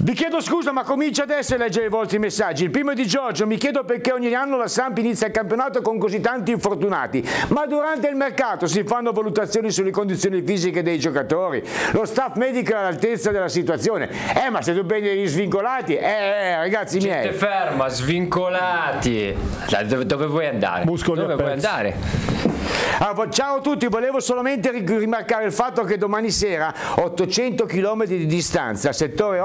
Vi chiedo scusa, ma comincia adesso a leggere i vostri messaggi. Il primo è di Giorgio: mi chiedo perché ogni anno la Samp inizia il campionato con così tanti infortunati, ma durante il mercato si fanno valutazioni sulle condizioni fisiche dei giocatori, lo staff medico è all'altezza della situazione. Ma se tu prendi gli svincolati, ragazzi miei. Gente ferma, svincolati. Dove vuoi andare? Muscoli dove a vuoi pezzi. andare? Ciao a tutti, volevo solamente rimarcare il fatto che domani sera 800 km di distanza, settore